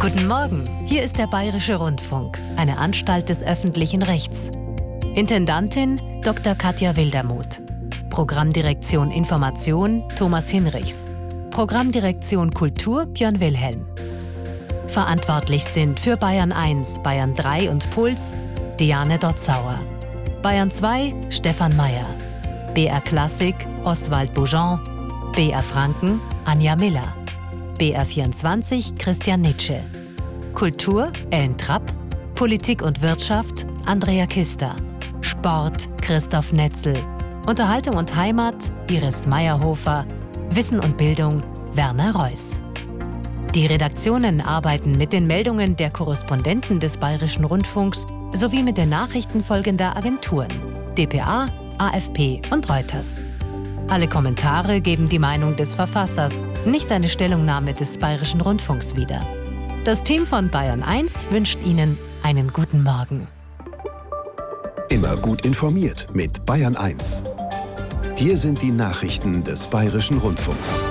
Guten Morgen, hier ist der Bayerische Rundfunk, eine Anstalt des öffentlichen Rechts. Intendantin Dr. Katja Wildermuth. Programmdirektion Information Thomas Hinrichs. Programmdirektion Kultur Björn Wilhelm. Verantwortlich sind für Bayern 1, Bayern 3 und Puls Diane Dotzauer. Bayern 2 Stefan Mayer. BR Klassik Oswald Boujon. BR Franken Anja Miller. BR 24 Christian Nitsche. Kultur Ellen Trapp. Politik und Wirtschaft Andrea Kister. Sport Christoph Netzel. Unterhaltung und Heimat Iris Meyerhofer. Wissen und Bildung Werner Reuss. Die Redaktionen arbeiten mit den Meldungen der Korrespondenten des Bayerischen Rundfunks sowie mit den Nachrichten folgender Agenturen: dpa, AFP und Reuters. Alle Kommentare geben die Meinung des Verfassers, nicht eine Stellungnahme des Bayerischen Rundfunks wieder. Das Team von Bayern 1 wünscht Ihnen einen guten Morgen. Immer gut informiert mit Bayern 1. Hier sind die Nachrichten des Bayerischen Rundfunks.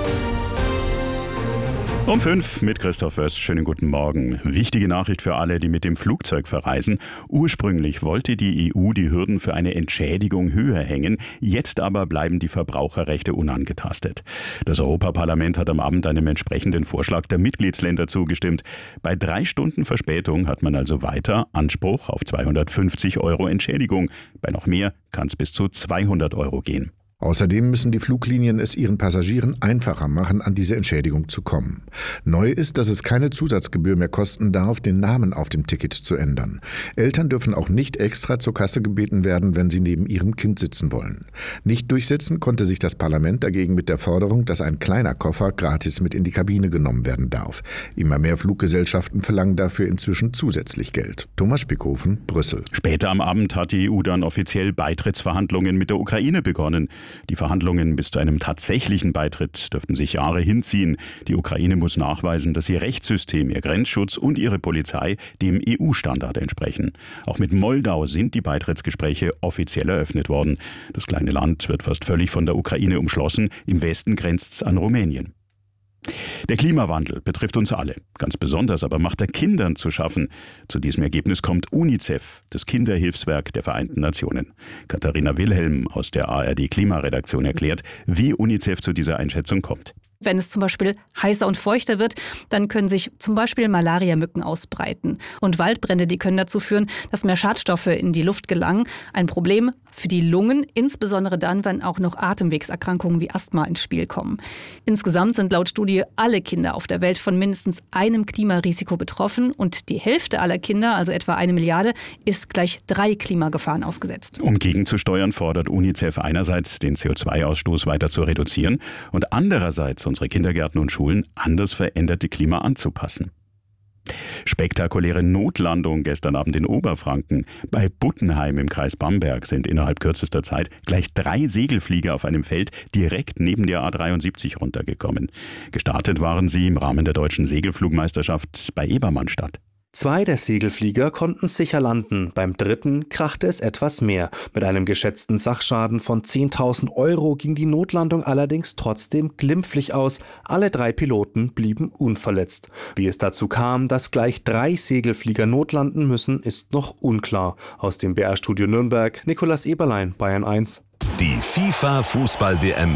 Um 5 mit Christoph Wöss. Schönen guten Morgen. Wichtige Nachricht für alle, die mit dem Flugzeug verreisen. Ursprünglich wollte die EU die Hürden für eine Entschädigung höher hängen. Jetzt aber bleiben die Verbraucherrechte unangetastet. Das Europaparlament hat am Abend einem entsprechenden Vorschlag der Mitgliedsländer zugestimmt. Bei 3 Stunden Verspätung hat man also weiter Anspruch auf 250 € Entschädigung. Bei noch mehr kann es bis zu 200 € gehen. Außerdem müssen die Fluglinien es ihren Passagieren einfacher machen, an diese Entschädigung zu kommen. Neu ist, dass es keine Zusatzgebühr mehr kosten darf, den Namen auf dem Ticket zu ändern. Eltern dürfen auch nicht extra zur Kasse gebeten werden, wenn sie neben ihrem Kind sitzen wollen. Nicht durchsetzen konnte sich das Parlament dagegen mit der Forderung, dass ein kleiner Koffer gratis mit in die Kabine genommen werden darf. Immer mehr Fluggesellschaften verlangen dafür inzwischen zusätzlich Geld. Thomas Spickhofen, Brüssel. Später am Abend hat die EU dann offiziell Beitrittsverhandlungen mit der Ukraine begonnen. Die Verhandlungen bis zu einem tatsächlichen Beitritt dürften sich Jahre hinziehen. Die Ukraine muss nachweisen, dass ihr Rechtssystem, ihr Grenzschutz und ihre Polizei dem EU-Standard entsprechen. Auch mit Moldau sind die Beitrittsgespräche offiziell eröffnet worden. Das kleine Land wird fast völlig von der Ukraine umschlossen. Im Westen grenzt es an Rumänien. Der Klimawandel betrifft uns alle. Ganz besonders aber macht er Kindern zu schaffen. Zu diesem Ergebnis kommt UNICEF, das Kinderhilfswerk der Vereinten Nationen. Katharina Wilhelm aus der ARD-Klimaredaktion erklärt, wie UNICEF zu dieser Einschätzung kommt. Wenn es zum Beispiel heißer und feuchter wird, dann können sich zum Beispiel Malariamücken ausbreiten. Und Waldbrände, die können dazu führen, dass mehr Schadstoffe in die Luft gelangen. Ein Problem für die Lungen, insbesondere dann, wenn auch noch Atemwegserkrankungen wie Asthma ins Spiel kommen. Insgesamt sind laut Studie alle Kinder auf der Welt von mindestens einem Klimarisiko betroffen. Und die Hälfte aller Kinder, also etwa 1 Milliarde, ist gleich 3 Klimagefahren ausgesetzt. Um gegenzusteuern, fordert UNICEF einerseits, den CO2-Ausstoß weiter zu reduzieren und andererseits unsere Kindergärten und Schulen an das veränderte Klima anzupassen. Spektakuläre Notlandung gestern Abend in Oberfranken. Bei Buttenheim im Kreis Bamberg sind innerhalb kürzester Zeit gleich 3 Segelflieger auf einem Feld direkt neben der A73 runtergekommen. Gestartet waren sie im Rahmen der deutschen Segelflugmeisterschaft bei Ebermannstadt. 2 der Segelflieger konnten sicher landen, beim 3. krachte es etwas mehr. Mit einem geschätzten Sachschaden von 10.000 € ging die Notlandung allerdings trotzdem glimpflich aus. Alle 3 Piloten blieben unverletzt. Wie es dazu kam, dass gleich 3 Segelflieger notlanden müssen, ist noch unklar. Aus dem BR-Studio Nürnberg, Nikolaus Eberlein, Bayern 1. Die FIFA-Fußball-WM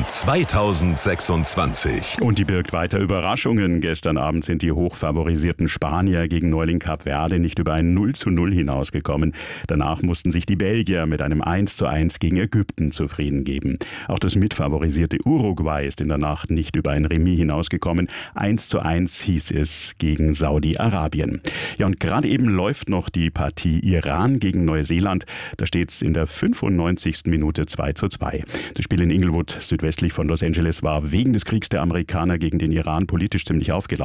2026. Und die birgt weiter Überraschungen. Gestern Abend sind die hochfavorisierten Spanier gegen Neuling Kap Verde nicht über ein 0:0 hinausgekommen. Danach mussten sich die Belgier mit einem 1:1 gegen Ägypten zufrieden geben. Auch das mitfavorisierte Uruguay ist in der Nacht nicht über ein Remis hinausgekommen. 1:1 hieß es gegen Saudi-Arabien. Ja, und gerade eben läuft noch die Partie Iran gegen Neuseeland. Da steht es in der 95. Minute 2:2. Das Spiel in Inglewood, südwestlich von Los Angeles, war wegen des Kriegs der Amerikaner gegen den Iran politisch ziemlich aufgeladen.